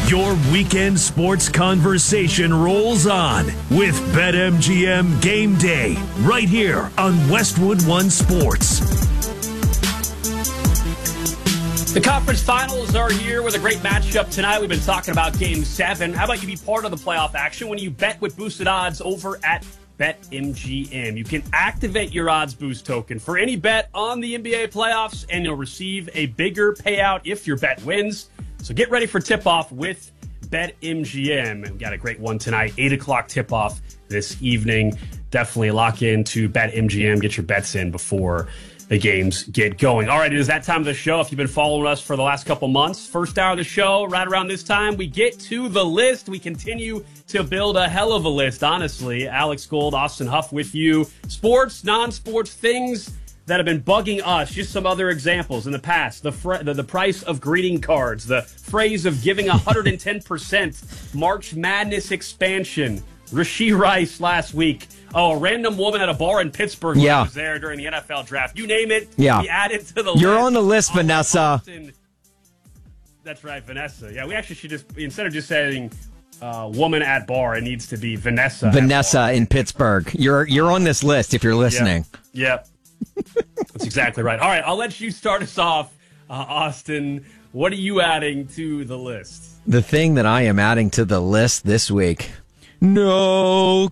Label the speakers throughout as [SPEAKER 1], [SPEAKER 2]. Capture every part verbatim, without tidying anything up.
[SPEAKER 1] Your weekend sports conversation rolls on with BetMGM Game Day right here on Westwood One Sports.
[SPEAKER 2] The conference finals are here with a great matchup tonight. We've been talking about Game seven. How about you be part of the playoff action when you bet with boosted odds over at BetMGM? You can activate your odds boost token for any bet on the N B A playoffs, and you'll receive a bigger payout if your bet wins. So get ready for tip-off with BetMGM. We've got a great one tonight, eight o'clock tip-off this evening. Definitely lock into BetMGM. Get your bets in before the games get going. All right, it is that time of the show. If you've been following us for the last couple months, first hour of the show, right around this time, we get to the list. We continue to build a hell of a list, honestly. Alex Gold, Austin Huff with you. Sports, non-sports things that have been bugging us. Just some other examples in the past. The fr- the, the price of greeting cards. The phrase of giving one hundred ten percent. March Madness expansion. Rashee Rice last week. Oh, a random woman at a bar in Pittsburgh
[SPEAKER 3] yeah.
[SPEAKER 2] was there during the N F L draft. You name it.
[SPEAKER 3] Yeah.
[SPEAKER 2] We added to the
[SPEAKER 3] You're
[SPEAKER 2] list.
[SPEAKER 3] You're on the list,
[SPEAKER 2] oh,
[SPEAKER 3] Vanessa.
[SPEAKER 2] Austin. That's right, Vanessa. Yeah, we actually should just, instead of just saying uh, woman at bar, it needs to be Vanessa.
[SPEAKER 3] Vanessa in Pittsburgh. You're you're on this list if you're listening.
[SPEAKER 2] Yep. yep. That's exactly right. All right, I'll let you start us off, uh, Austin. What are you adding to the list?
[SPEAKER 3] The thing that I am adding to the list this week. No,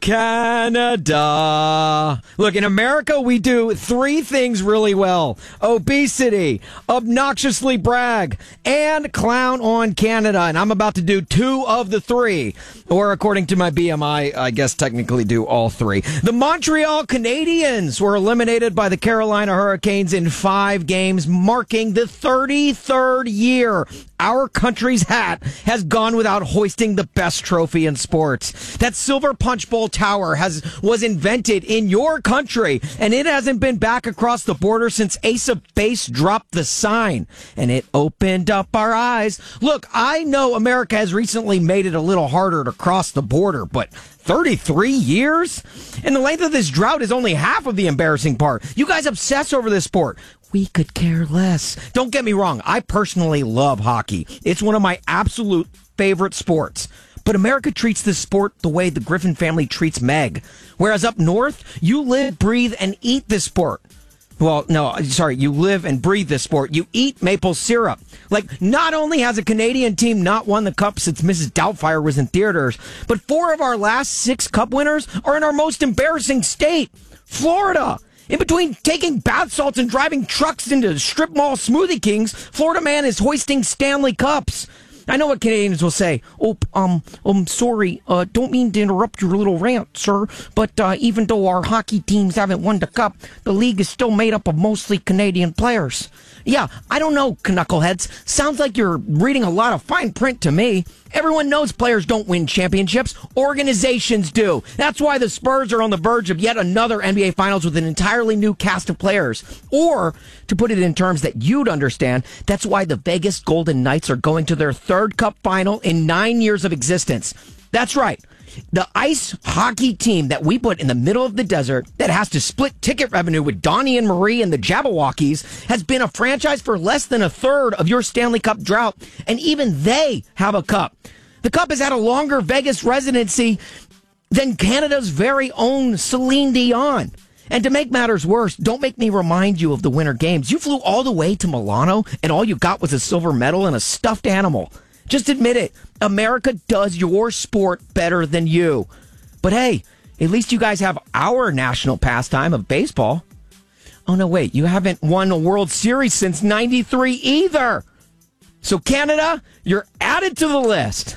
[SPEAKER 3] Canada. Look, in America, we do three things really well. Obesity, obnoxiously brag, and clown on Canada. And I'm about to do two of the three. Or according to my B M I, I guess technically do all three. The Montreal Canadiens were eliminated by the Carolina Hurricanes in five games, marking the thirty-third year our country's hat has gone without hoisting the best trophy in sports. That silver punch bowl tower has was invented in your country, and it hasn't been back across the border since Ace of Base dropped the sign, and it opened up our eyes. Look, I know America has recently made it a little harder to cross the border, but thirty-three years? And the length of this drought is only half of the embarrassing part. You guys obsess over this sport. We could care less. Don't get me wrong. I personally love hockey. It's one of my absolute favorite sports. But America treats this sport the way the Griffin family treats Meg. Whereas up north, you live, breathe, and eat this sport. Well, no, sorry, you live and breathe this sport. You eat maple syrup. Like, not only has a Canadian team not won the cup since Missus Doubtfire was in theaters, but four of our last six cup winners are in our most embarrassing state, Florida. In between taking bath salts and driving trucks into strip mall Smoothie Kings, Florida man is hoisting Stanley Cups. I know what Canadians will say. Oh, um, um, sorry, uh, don't mean to interrupt your little rant, sir, but uh, even though our hockey teams haven't won the cup, the league is still made up of mostly Canadian players. Yeah, I don't know, knuckleheads. Sounds like you're reading a lot of fine print to me. Everyone knows players don't win championships. Organizations do. That's why the Spurs are on the verge of yet another N B A Finals with an entirely new cast of players. Or, to put it in terms that you'd understand, that's why the Vegas Golden Knights are going to their third cup final in nine years of existence. That's right. The ice hockey team that we put in the middle of the desert that has to split ticket revenue with Donnie and Marie and the Jabberwockies has been a franchise for less than a third of your Stanley Cup drought, and even they have a cup. The cup has had a longer Vegas residency than Canada's very own Celine Dion. And to make matters worse, don't make me remind you of the Winter Games. You flew all the way to Milano, and all you got was a silver medal and a stuffed animal. Just admit it. America does your sport better than you. But hey, at least you guys have our national pastime of baseball. Oh, no, wait. You haven't won a World Series since ninety-three either. So, Canada, you're added to the list.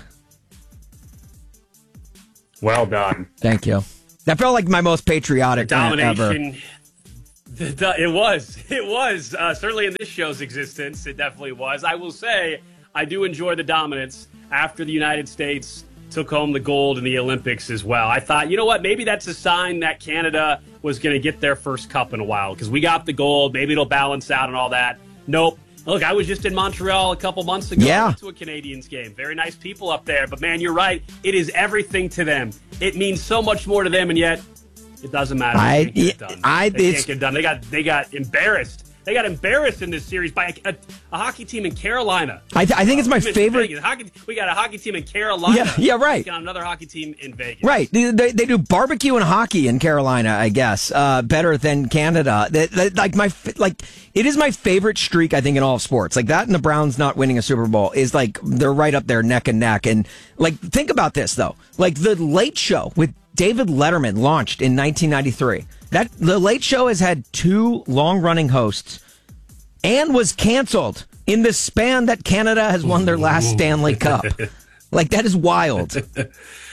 [SPEAKER 2] Well done.
[SPEAKER 3] Thank you. That felt like my most patriotic rant ever.
[SPEAKER 2] The, the, it was. It was. Uh, certainly in this show's existence, it definitely was. I will say, I do enjoy the dominance after the United States took home the gold in the Olympics as well. I thought, you know what, maybe that's a sign that Canada was going to get their first cup in a while because we got the gold. Maybe it'll balance out and all that. Nope. Look, I was just in Montreal a couple months ago.
[SPEAKER 3] Yeah.
[SPEAKER 2] I went to a Canadiens game. Very nice people up there. But, man, you're right. It is everything to them. It means so much more to them, and yet it doesn't matter.
[SPEAKER 3] I,
[SPEAKER 2] they can't get it done.
[SPEAKER 3] I,
[SPEAKER 2] they can't get it done. They got, they got embarrassed They got embarrassed in this series by a, a, a hockey team in Carolina.
[SPEAKER 3] I, th- I think it's my favorite.
[SPEAKER 2] Hockey, we got a hockey team in Carolina.
[SPEAKER 3] Yeah, yeah, right.
[SPEAKER 2] We got another hockey team in Vegas.
[SPEAKER 3] Right. They, they, they do barbecue and hockey in Carolina, I guess, uh, better than Canada. They, they, like my like, it is my favorite streak, I think, in all of sports. Like that and the Browns not winning a Super Bowl is like they're right up there neck and neck. And like, think about this though. Like the Late Show with David Letterman launched in nineteen ninety-three. That the Late Show has had two long-running hosts and was canceled in the span that Canada has won their last Stanley Cup. Like, that is wild.
[SPEAKER 2] It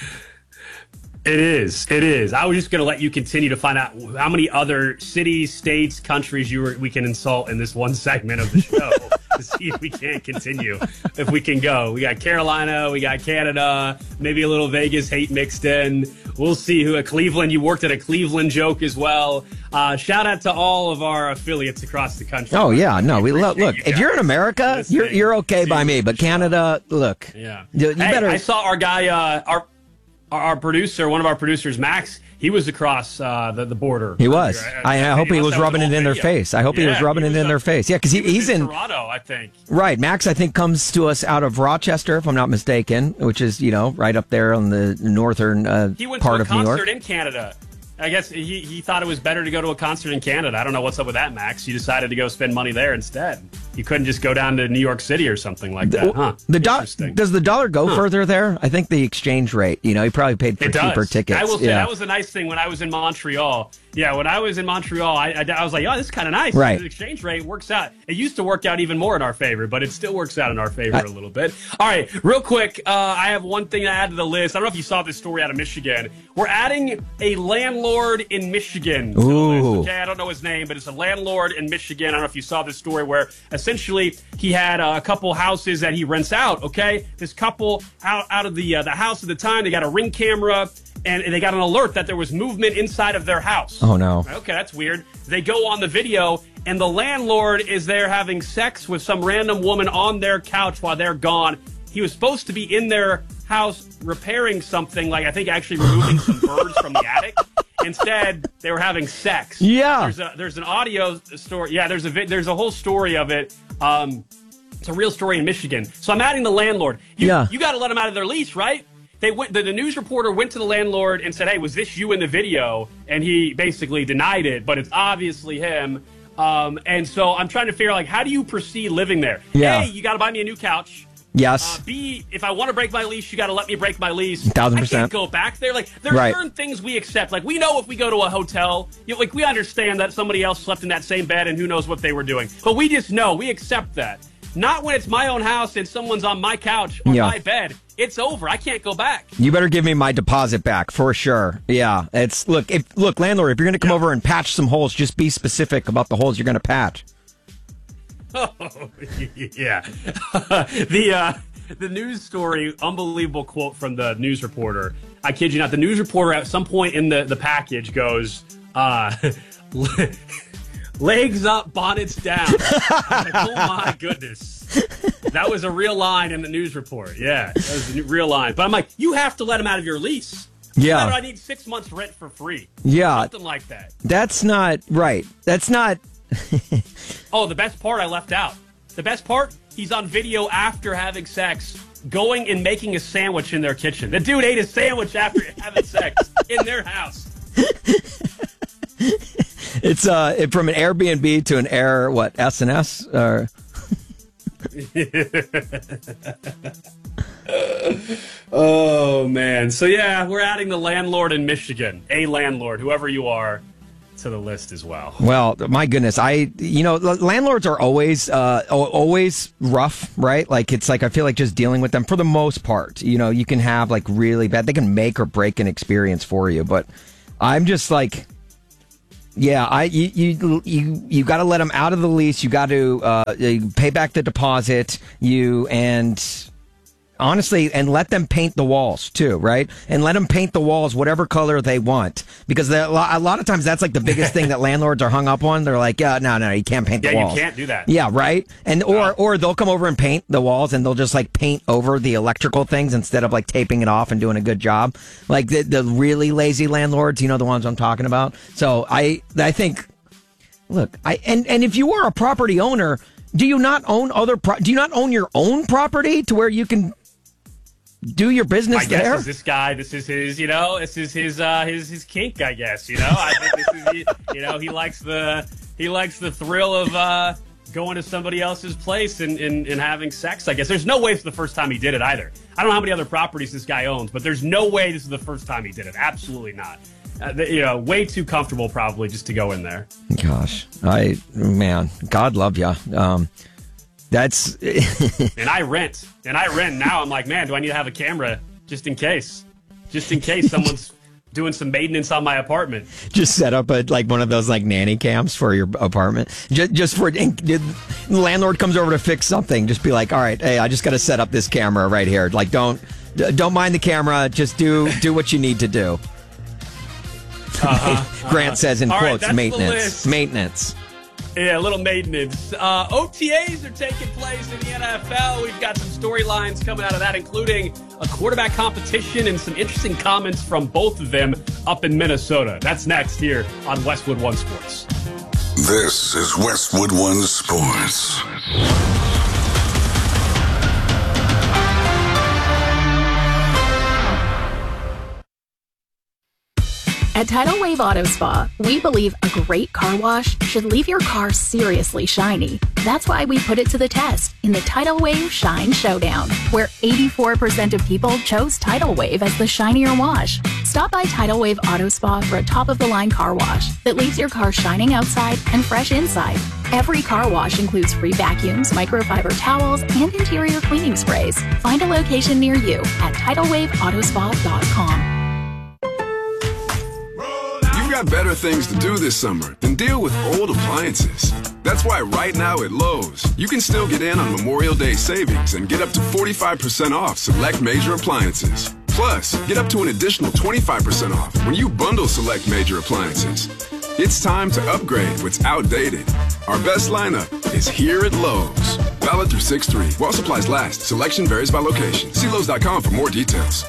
[SPEAKER 2] is. It is. I was just going to let you continue to find out how many other cities, states, countries you were, we can insult in this one segment of the show to see if we can continue, if we can go. We got Carolina, we got Canada, maybe a little Vegas hate mixed in. We'll see who at Cleveland. You worked at a Cleveland joke as well. Uh, shout out to all of our affiliates across the country.
[SPEAKER 3] Oh yeah, no, we lo- look. You if you're in America, listening. you're you're okay by me. But Canada, look.
[SPEAKER 2] Yeah.
[SPEAKER 3] You, you
[SPEAKER 2] hey,
[SPEAKER 3] better.
[SPEAKER 2] I saw our guy, uh, our our producer, one of our producers, Max. He was across uh, the, the border.
[SPEAKER 3] He was. I, I hope he was rubbing it in their face. I hope
[SPEAKER 2] yeah,
[SPEAKER 3] he was rubbing
[SPEAKER 2] he was
[SPEAKER 3] it in
[SPEAKER 2] up,
[SPEAKER 3] their face. Yeah, because he,
[SPEAKER 2] he
[SPEAKER 3] he's
[SPEAKER 2] in,
[SPEAKER 3] in
[SPEAKER 2] Toronto, I think.
[SPEAKER 3] Right. Max, I think, comes to us out of Rochester, if I'm not mistaken, which is, you know, right up there on the northern uh,
[SPEAKER 2] he went
[SPEAKER 3] part
[SPEAKER 2] to a
[SPEAKER 3] of New York.
[SPEAKER 2] concert in Canada. I guess he, he thought it was better to go to a concert in Canada. I don't know what's up with that, Max. You decided to go spend money there instead. You couldn't just go down to New York City or something like that, huh?
[SPEAKER 3] The do- does the dollar go huh. further there? I think the exchange rate, you know, he probably paid for
[SPEAKER 2] it
[SPEAKER 3] cheaper
[SPEAKER 2] does.
[SPEAKER 3] tickets.
[SPEAKER 2] I will say
[SPEAKER 3] yeah.
[SPEAKER 2] that was a nice thing when I was in Montreal. Yeah, when I was in Montreal, I, I, I was like, oh, this is kind of nice.
[SPEAKER 3] Right.
[SPEAKER 2] The exchange rate works out. It used to work out even more in our favor, but it still works out in our favor
[SPEAKER 3] I,
[SPEAKER 2] a little bit. All right, real quick, uh, I have one thing to add to the list. I don't know if you saw this story out of Michigan. We're adding a landlord in Michigan to the list. Okay, I don't know his name, but it's a landlord in Michigan. I don't know if you saw this story where essentially he had a couple houses that he rents out, okay? This couple out, out of the, uh, the house at the time, they got a Ring camera, and they got an alert that there was movement inside of their house.
[SPEAKER 3] Oh, no.
[SPEAKER 2] Okay, that's weird. They go on the video, and the landlord is there having sex with some random woman on their couch while they're gone. He was supposed to be in their house repairing something, like I think actually removing some birds from the attic. Instead, they were having sex.
[SPEAKER 3] Yeah.
[SPEAKER 2] There's a, there's an audio story. Yeah, there's a there's a whole story of it. Um, it's a real story in Michigan. So I'm adding the landlord. You,
[SPEAKER 3] yeah.
[SPEAKER 2] You got to let them out of their lease, right? They went. The, the news reporter went to the landlord and said, "Hey, was this you in the video?" And he basically denied it, but it's obviously him. Um, and so I'm trying to figure, like, how do you proceed living there?
[SPEAKER 3] Yeah.
[SPEAKER 2] A, you got to buy me a new couch.
[SPEAKER 3] Yes.
[SPEAKER 2] Uh, B, if I want to break my lease, you got to let me break my lease.
[SPEAKER 3] Thousand percent.
[SPEAKER 2] I can't go back there. Like, there are
[SPEAKER 3] right.
[SPEAKER 2] certain things we accept. Like, we know if we go to a hotel, you know, like, we understand that somebody else slept in that same bed and who knows what they were doing. But we just know, we accept that. Not when it's my own house and someone's on my couch or
[SPEAKER 3] yeah.
[SPEAKER 2] my bed. It's over. I can't go back.
[SPEAKER 3] You better give me my deposit back for sure. Yeah, it's look. If look, landlord, if you're going to come yeah. over and patch some holes, just be specific about the holes you're going to patch.
[SPEAKER 2] Oh, yeah. the uh, the news story, unbelievable quote from the news reporter. I kid you not. The news reporter at some point in the, the package goes, uh, legs up, bonnets down. Like, oh, my goodness. That was a real line in the news report. Yeah, that was a real line. But I'm like, you have to let him out of your lease.
[SPEAKER 3] Yeah.
[SPEAKER 2] I need six months rent for free.
[SPEAKER 3] Yeah.
[SPEAKER 2] Something like that.
[SPEAKER 3] That's not right. That's not.
[SPEAKER 2] Oh, the best part I left out. The best part, he's on video after having sex, going and making a sandwich in their kitchen. The dude ate a sandwich after having sex in their house.
[SPEAKER 3] It's uh it, from an Airbnb to an Air, what, S and S? Or...
[SPEAKER 2] Oh, man. So, yeah, we're adding the landlord in Michigan, a landlord, whoever you are, to the list as well.
[SPEAKER 3] Well, my goodness, I you know landlords are always uh, always rough, right? Like it's like I feel like just dealing with them for the most part. You know, you can have like really bad. They can make or break an experience for you, but I'm just like, yeah, I you you you, you got to let them out of the lease. You got to uh, pay back the deposit. You and. Honestly, and let them paint the walls too, right? And let them paint the walls whatever color they want, because a lot of times that's like the biggest thing that landlords are hung up on. They're like, yeah, no, no, you can't paint the
[SPEAKER 2] yeah,
[SPEAKER 3] walls.
[SPEAKER 2] Yeah, you can't do that.
[SPEAKER 3] Yeah, right. And or no. or they'll come over and paint the walls, and they'll just like paint over the electrical things instead of like taping it off and doing a good job. Like the the really lazy landlords, you know, the ones I'm talking about. So I I think. look, I and, and if you are a property owner, do you not own other pro- do you not own your own property to where you can do your business
[SPEAKER 2] I guess
[SPEAKER 3] there?
[SPEAKER 2] Is this guy, this is his, you know, this is his uh, his his kink, I guess, you know. I think this is, you know, he likes the he likes the thrill of uh, going to somebody else's place and, and, and having sex, I guess. There's no way it's the first time he did it either. I don't know how many other properties this guy owns, but there's no way this is the first time he did it. Absolutely not. Uh, you know, way too comfortable probably just to go in there.
[SPEAKER 3] Gosh, I man, God love you. Um, that's
[SPEAKER 2] and I rent, and I rent now. I'm like, man, do I need to have a camera just in case, just in case someone's doing some maintenance on my apartment?
[SPEAKER 3] Just set up a like one of those like nanny cams for your apartment. Just, just for the landlord comes over to fix something. Just be like, all right, hey, I just got to set up this camera right here. Like, don't don't mind the camera. Just do do what you need to do.
[SPEAKER 2] Uh-huh,
[SPEAKER 3] Grant
[SPEAKER 2] uh-huh.
[SPEAKER 3] says in
[SPEAKER 2] All
[SPEAKER 3] quotes,
[SPEAKER 2] right,
[SPEAKER 3] maintenance. Maintenance.
[SPEAKER 2] Yeah, a little maintenance. Uh, O T As are taking place in the N F L. We've got some storylines coming out of that, including a quarterback competition and some interesting comments from both of them up in Minnesota. That's next here on Westwood One Sports.
[SPEAKER 4] This is Westwood One Sports.
[SPEAKER 5] At Tidal Wave Auto Spa, we believe a great car wash should leave your car seriously shiny. That's why we put it to the test in the Tidal Wave Shine Showdown, where eighty-four percent of people chose Tidal Wave as the shinier wash. Stop by Tidal Wave Auto Spa for a top-of-the-line car wash that leaves your car shining outside and fresh inside. Every car wash includes free vacuums, microfiber towels, and interior cleaning sprays. Find a location near you at tidal wave auto spa dot com.
[SPEAKER 6] Got better things to do this summer than deal with old appliances. That's why right now at Lowe's, you can still get in on Memorial Day savings and get up to forty-five percent off select major appliances. Plus, get up to an additional twenty-five percent off when you bundle select major appliances. It's time to upgrade what's outdated. Our best lineup is here at Lowe's. Valid through six three. While supplies last, selection varies by location. See Lowe's dot com for more details.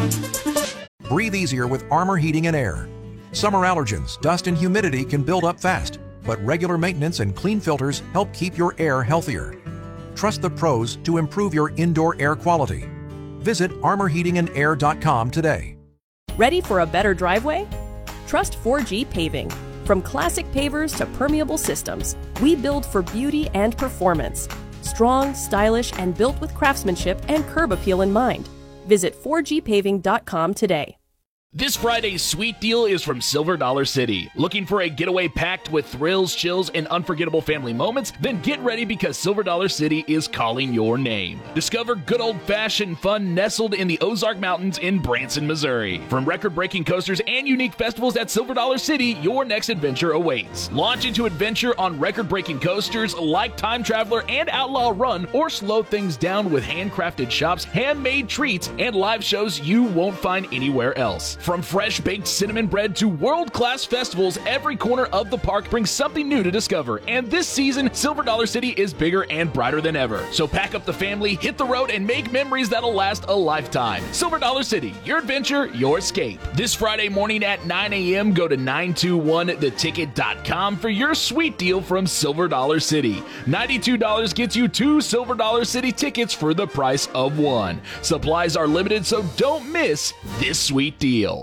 [SPEAKER 7] Breathe easier with Armor Heating and Air. Summer allergens, dust, and humidity can build up fast, but regular maintenance and clean filters help keep your air healthier. Trust the pros to improve your indoor air quality. Visit armor heating and air dot com today.
[SPEAKER 8] Ready for a better driveway? Trust four G Paving. From classic pavers to permeable systems, we build for beauty and performance. Strong, stylish, and built with craftsmanship and curb appeal in mind. Visit four G paving dot com today.
[SPEAKER 9] This Friday's sweet deal is from Silver Dollar City. Looking for a getaway packed with thrills, chills, and unforgettable family moments? Then get ready because Silver Dollar City is calling your name. Discover good old-fashioned fun nestled in the Ozark Mountains in Branson, Missouri. From record-breaking coasters and unique festivals at Silver Dollar City, your next adventure awaits. Launch into adventure on record-breaking coasters like Time Traveler and Outlaw Run, or slow things down with handcrafted shops, handmade treats, and live shows you won't find anywhere else. From fresh baked cinnamon bread to world-class festivals, every corner of the park brings something new to discover. And this season, Silver Dollar City is bigger and brighter than ever. So pack up the family, hit the road, and make memories that'll last a lifetime. Silver Dollar City, your adventure, your escape. This Friday morning at nine a.m., go to nine two one the ticket dot com for your sweet deal from Silver Dollar City. ninety-two dollars gets you two Silver Dollar City tickets for the price of one. Supplies are limited, so don't miss this sweet deal.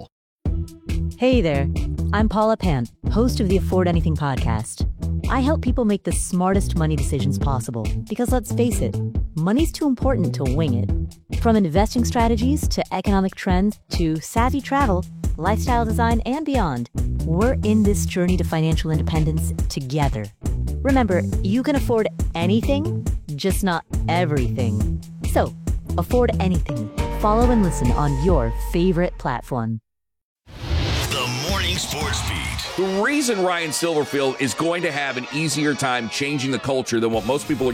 [SPEAKER 10] Hey there, I'm Paula Pant, host of the Afford Anything podcast. I help people make the smartest money decisions possible because, let's face it, money's too important to wing it. From investing strategies to economic trends to savvy travel, lifestyle design, and beyond, we're in this journey to financial independence together. Remember, you can afford anything, just not everything. So, afford anything. Follow and listen on your favorite platform.
[SPEAKER 1] The Morning Sports Beat.
[SPEAKER 11] The reason Ryan Silverfield is going to have an easier time changing the culture than what most people are